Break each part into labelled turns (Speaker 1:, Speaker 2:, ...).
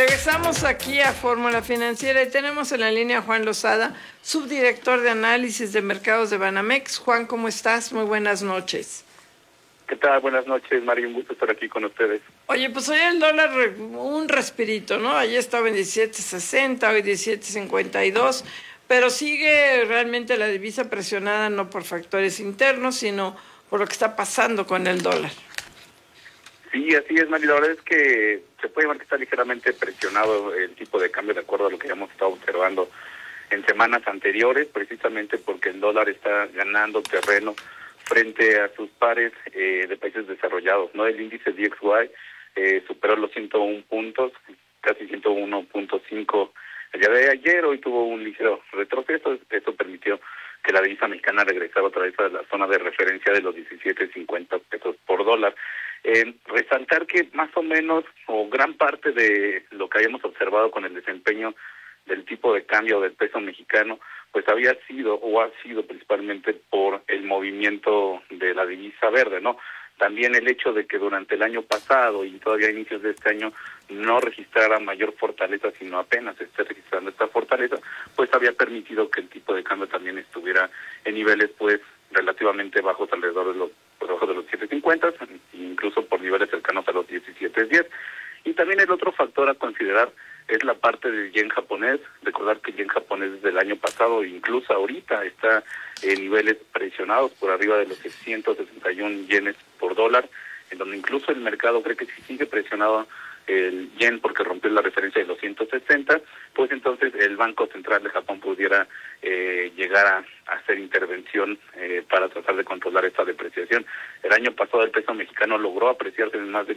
Speaker 1: Regresamos aquí a Fórmula Financiera y tenemos en la línea a Juan Lozada, subdirector de análisis de mercados de Banamex. Juan, ¿cómo estás? Muy buenas noches.
Speaker 2: ¿Qué tal? Buenas noches, Mario. Un gusto estar aquí con ustedes.
Speaker 1: Oye, pues hoy el dólar un respirito, ¿no? Ayer estaba en 17.60, hoy 17.52, pero sigue realmente la divisa presionada no por factores internos, sino por lo que está pasando con el dólar.
Speaker 2: Sí, así es, Mario. La verdad es que se puede ver que está ligeramente presionado el tipo de cambio de acuerdo a lo que hemos estado observando en semanas anteriores, precisamente porque el dólar está ganando terreno frente a sus pares de países desarrollados, ¿no? El índice DXY superó los 101 puntos, casi 101.5 el día de ayer. Hoy tuvo un ligero retroceso. Esto permitió que la divisa mexicana regresara otra vez a la zona de referencia de los 17.50 pesos por dólar. Resaltar que más o menos, o gran parte de lo que habíamos observado con el desempeño del tipo de cambio del peso mexicano, pues había sido o ha sido principalmente por el movimiento de la divisa verde, ¿no? También el hecho de que durante el año pasado y todavía a inicios de este año no registrara mayor fortaleza, sino apenas esté registrando esta fortaleza, pues había permitido que el tipo de cambio también estuviera en niveles pues relativamente bajos, alrededor de los debajo de los 7.50, incluso por niveles cercanos a los 17.10. Y también el otro factor a considerar es la parte del yen japonés. Recordar que el yen japonés desde el año pasado, incluso ahorita, está en niveles presionados por arriba de los 161 yenes por dólar, en donde incluso el mercado cree que si sigue presionado el yen porque rompió la referencia de los 160, pues entonces el Banco Central de Japón pudiera llegar a hacer intervención para tratar de controlar esta depreciación. El año pasado el peso mexicano logró apreciarse en más del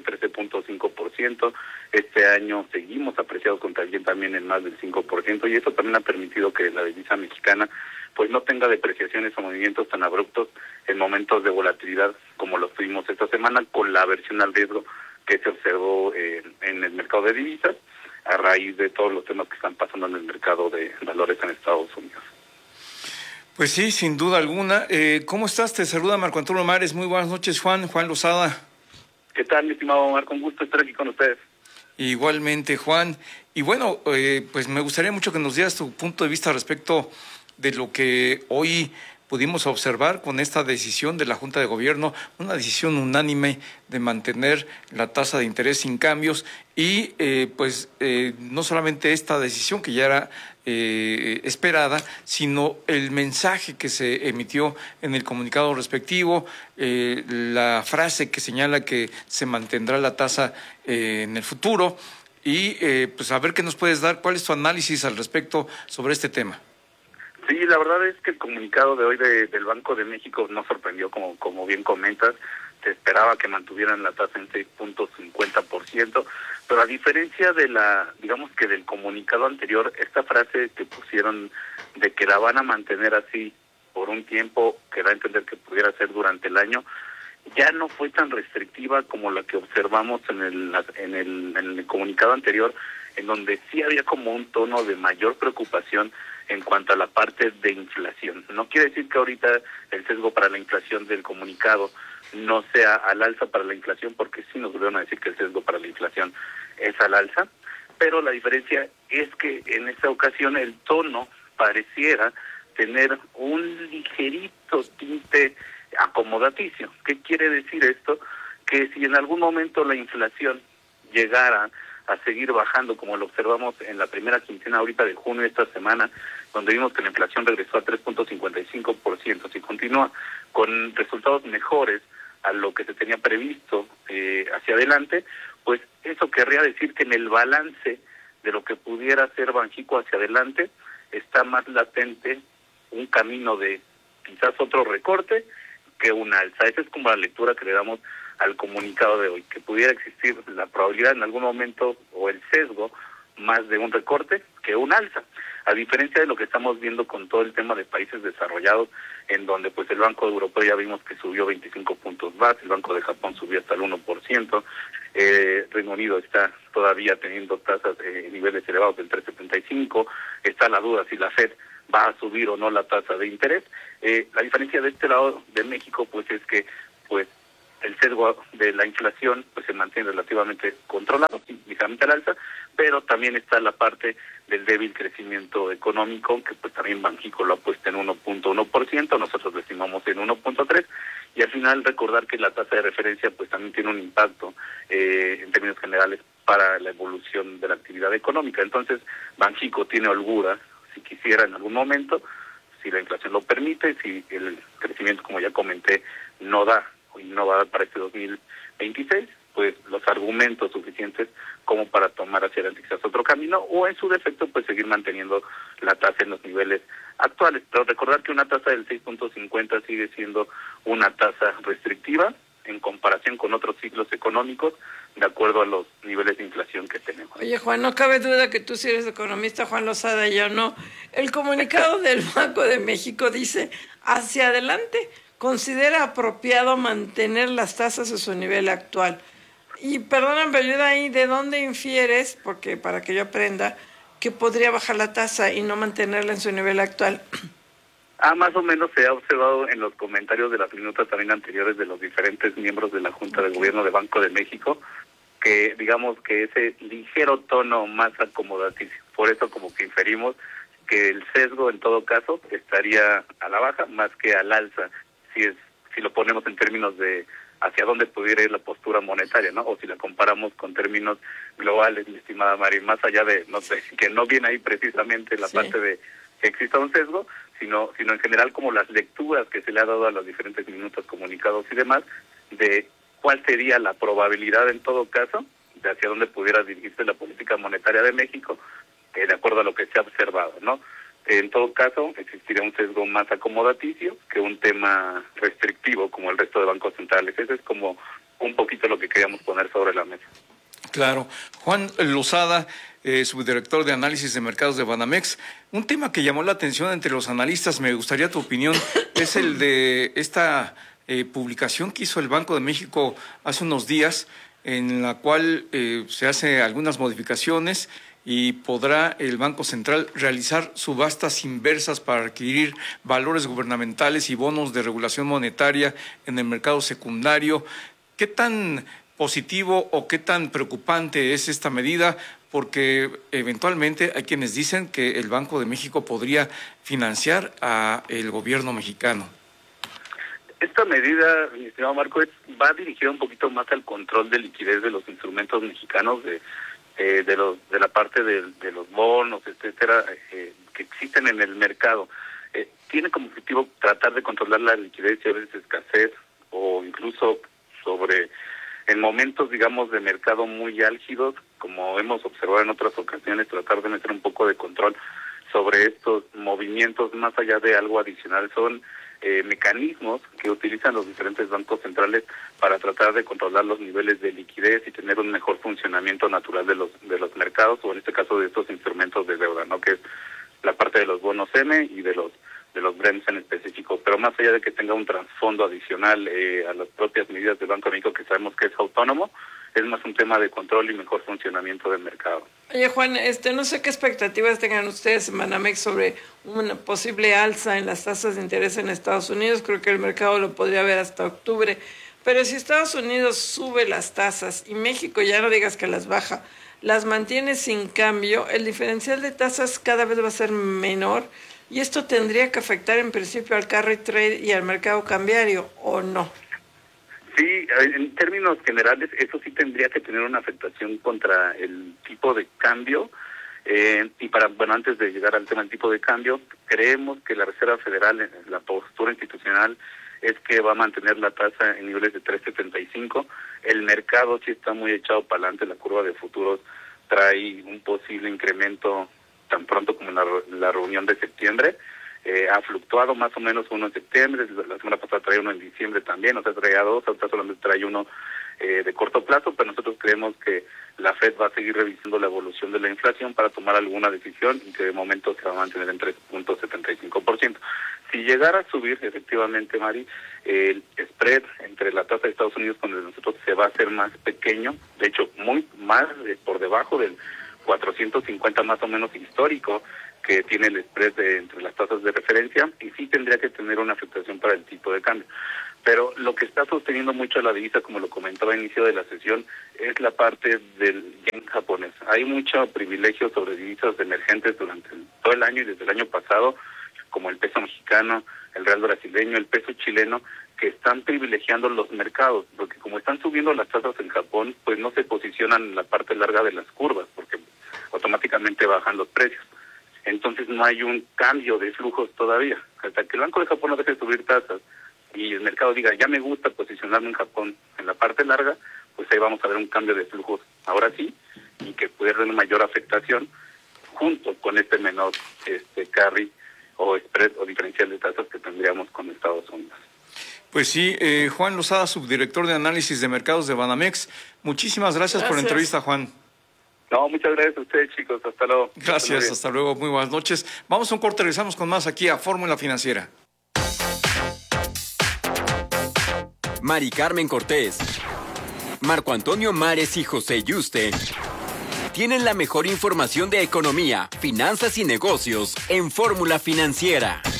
Speaker 2: 13.5%, este año seguimos apreciados contra el yen también en más del 5%, y eso también ha permitido que la divisa mexicana pues no tenga depreciaciones o movimientos tan abruptos en momentos de volatilidad como los tuvimos esta semana, con la aversión al riesgo que se observó en el mercado de divisas a raíz de todos los temas que están pasando en el mercado de valores en Estados Unidos.
Speaker 3: Pues sí, sin duda alguna. ¿Cómo estás? Te saluda Marco Antonio Mares. Muy buenas noches, Juan Lozada.
Speaker 2: ¿Qué tal, mi estimado Marco? Un gusto estar aquí con ustedes.
Speaker 3: Igualmente, Juan. Y bueno, pues me gustaría mucho que nos dieras tu punto de vista respecto de lo que hoy pudimos observar con esta decisión de la Junta de Gobierno, una decisión unánime de mantener la tasa de interés sin cambios y no solamente esta decisión que ya era esperada, sino el mensaje que se emitió en el comunicado respectivo, la frase que señala que se mantendrá la tasa en el futuro y pues a ver qué nos puedes dar, cuál es tu análisis al respecto sobre este tema.
Speaker 2: Sí, la verdad es que el comunicado de hoy del Banco de México nos sorprendió, como bien comentas. Se esperaba que mantuvieran la tasa en 6.50%, pero a diferencia de digamos que del comunicado anterior, esta frase que pusieron de que la van a mantener así por un tiempo, que da a entender que pudiera ser durante el año, ya no fue tan restrictiva como la que observamos en el comunicado anterior, en donde sí había como un tono de mayor preocupación en cuanto a la parte de inflación. No quiere decir que ahorita el sesgo para la inflación del comunicado no sea al alza para la inflación, porque sí nos volvieron a decir que el sesgo para la inflación es al alza, pero la diferencia es que en esta ocasión el tono pareciera tener un ligerito tinte acomodaticio. ¿Qué quiere decir esto? Que si en algún momento la inflación llegara a seguir bajando, como lo observamos en la primera quincena ahorita de junio esta semana, donde vimos que la inflación regresó a 3.55%, si continúa con resultados mejores a lo que se tenía previsto hacia adelante, pues eso querría decir que en el balance de lo que pudiera ser Banxico hacia adelante está más latente un camino de quizás otro recorte que un alza. Esa es como la lectura que le damos al comunicado de hoy, que pudiera existir la probabilidad en algún momento o el sesgo más de un recorte que un alza, a diferencia de lo que estamos viendo con todo el tema de países desarrollados, en donde pues el Banco Europeo ya vimos que subió 25 puntos base, el Banco de Japón subió hasta el 1%, Reino Unido está todavía teniendo tasas niveles elevados del 3.75, está la duda si la Fed va a subir o no la tasa de interés. La diferencia de este lado de México pues es que pues el sesgo de la inflación pues se mantiene relativamente controlado, ligeramente al alza, pero también está la parte del débil crecimiento económico, que pues también Banxico lo ha puesto en 1.1%, nosotros lo estimamos en 1.3%, y al final recordar que la tasa de referencia pues también tiene un impacto en términos generales para la evolución de la actividad económica. Entonces, Banxico tiene holgura, si quisiera en algún momento, si la inflación lo permite, si el crecimiento, como ya comenté, no da y no va a dar para este 2026, pues los argumentos suficientes como para tomar hacia adelante quizás otro camino, o en su defecto pues seguir manteniendo la tasa en los niveles actuales. Pero recordar que una tasa del 6.50 sigue siendo una tasa restrictiva en comparación con otros ciclos económicos, de acuerdo a los niveles de inflación que tenemos.
Speaker 1: Oye, Juan, no cabe duda que tú sí eres economista, Juan Lozada, y yo no. El comunicado del Banco de México dice, hacia adelante, considera apropiado mantener las tasas a su nivel actual. Y perdóname, pero yo de ahí, ¿de dónde infieres, porque para que yo aprenda, que podría bajar la tasa y no mantenerla en su nivel actual?
Speaker 2: Más o menos se ha observado en los comentarios de las minutas también anteriores de los diferentes miembros de la Junta de Gobierno de Banco de México, que digamos que ese ligero tono más acomodaticio. Por eso como que inferimos que el sesgo en todo caso estaría a la baja más que al alza, si lo ponemos en términos de hacia dónde pudiera ir la postura monetaria, ¿no? O si la comparamos con términos globales, mi estimada Mari, más allá de, no sé, que no viene ahí precisamente la parte de que exista un sesgo, sino en general como las lecturas que se le ha dado a los diferentes minutos comunicados y demás, de cuál sería la probabilidad en todo caso de hacia dónde pudiera dirigirse la política monetaria de México, de acuerdo a lo que se ha observado, ¿no? En todo caso, existiría un sesgo más acomodaticio que un tema restrictivo como el resto de bancos centrales. Ese es como un poquito lo que queríamos poner sobre la mesa.
Speaker 3: Claro. Juan Lozada, subdirector de análisis de mercados de Banamex. Un tema que llamó la atención entre los analistas, me gustaría tu opinión, es el de esta publicación que hizo el Banco de México hace unos días, en la cual se hace algunas modificaciones y podrá el Banco Central realizar subastas inversas para adquirir valores gubernamentales y bonos de regulación monetaria en el mercado secundario. ¿Qué tan positivo o qué tan preocupante es esta medida? Porque eventualmente hay quienes dicen que el Banco de México podría financiar a el gobierno mexicano.
Speaker 2: Esta medida, mi estimado Marco, va dirigida un poquito más al control de liquidez de los instrumentos mexicanos, de la parte de los bonos, etcétera, que existen en el mercado. Tiene como objetivo tratar de controlar la liquidez y a veces escasez, o incluso en momentos, digamos, de mercado muy álgidos, como hemos observado en otras ocasiones, tratar de meter un poco de control sobre estos movimientos, más allá de algo adicional. Son mecanismos que utilizan los diferentes bancos centrales para tratar de controlar los niveles de liquidez y tener un mejor funcionamiento natural de los mercados, o en este caso de estos instrumentos de deuda, ¿no? Que es la parte de los bonos M y de los BREMS en específico. Pero más allá de que tenga un trasfondo adicional a las propias medidas del Banco de México, que sabemos que es autónomo, es más un tema de control y mejor funcionamiento del mercado.
Speaker 1: Oye, Juan, no sé qué expectativas tengan ustedes en Banamex sobre una posible alza en las tasas de interés en Estados Unidos. Creo que el mercado lo podría ver hasta octubre. Pero si Estados Unidos sube las tasas y México, ya no digas que las baja, las mantiene sin cambio, el diferencial de tasas cada vez va a ser menor y esto tendría que afectar en principio al carry trade y al mercado cambiario, ¿o no?
Speaker 2: Sí, en términos generales, eso sí tendría que tener una afectación contra el tipo de cambio. Y antes de llegar al tema del tipo de cambio, creemos que la Reserva Federal, la postura institucional, es que va a mantener la tasa en niveles de 3.75. El mercado sí está muy echado para adelante, la curva de futuros trae un posible incremento tan pronto como en la reunión de septiembre. Ha fluctuado más o menos uno en septiembre, la semana pasada traía uno en diciembre también, o sea, traía dos, ahorita solamente trae uno de corto plazo, pero nosotros creemos que la FED va a seguir revisando la evolución de la inflación para tomar alguna decisión y que de momento se va a mantener en 3.75%. Si llegara a subir, efectivamente, Mari, el spread entre la tasa de Estados Unidos con el de nosotros se va a hacer más pequeño, de hecho, muy más por debajo del 450 más o menos histórico que tiene el spread entre las tasas de referencia, y sí tendría que tener una afectación para el tipo de cambio. Pero lo que está sosteniendo mucho la divisa, como lo comentaba al inicio de la sesión, es la parte del yen japonés. Hay mucho privilegio sobre divisas emergentes durante todo el año y desde el año pasado, como el peso mexicano, el real brasileño, el peso chileno, que están privilegiando los mercados, porque como están subiendo las tasas en Japón, pues no se posicionan en la parte larga de las curvas, porque automáticamente bajan los precios. Entonces no hay un cambio de flujos todavía. Hasta que el Banco de Japón no deje de subir tasas y el mercado diga, ya me gusta posicionarme en Japón en la parte larga, pues ahí vamos a ver un cambio de flujos, ahora sí, y que puede haber una mayor afectación junto con este menor carry o spread o diferencial de tasas que tendríamos con Estados Unidos.
Speaker 3: Pues sí, Juan Lozada, subdirector de análisis de mercados de Banamex. Muchísimas gracias por la entrevista, Juan.
Speaker 2: No, muchas gracias a ustedes, chicos. Hasta luego.
Speaker 3: Gracias, hasta luego. Muy buenas noches. Vamos a un corte, regresamos con más aquí a Fórmula Financiera.
Speaker 4: Mari Carmen Cortés, Marco Antonio Mares y José Yuste tienen la mejor información de economía, finanzas y negocios en Fórmula Financiera.